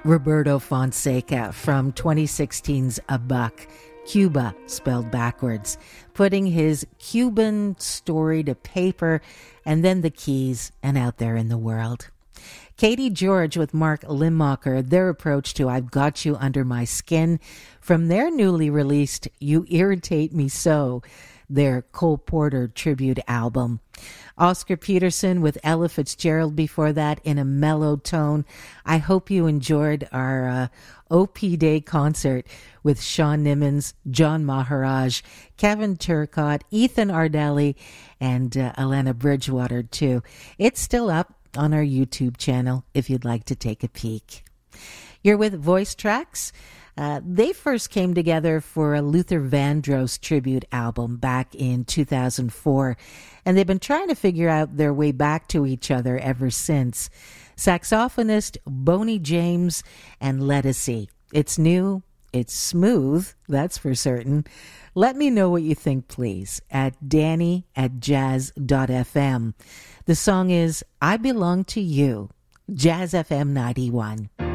Roberto Fonseca from 2016's A Buck, Cuba spelled backwards, putting his Cuban story to paper and then the keys and out there in the world. Katie George with Mark Limmacher, their approach to I've Got You Under My Skin from their newly released You Irritate Me So, their Cole Porter tribute album. Oscar Peterson with Ella Fitzgerald before that in a mellow tone. I hope you enjoyed our OP Day concert with Sean Nimmons, John Maharaj, Kevin Turcotte, Ethan Ardelli, and Elena Bridgewater too. It's still up on our YouTube channel if you'd like to take a peek. You're with Voice Tracks. They first came together for a Luther Vandross tribute album back in 2004, and they've been trying to figure out their way back to each other ever since. Saxophonist Boney James and Lettucey. It's new, it's smooth, that's for certain. Let me know what you think, please, at danny@jazz.fm. The song is I Belong to You, Jazz FM 91.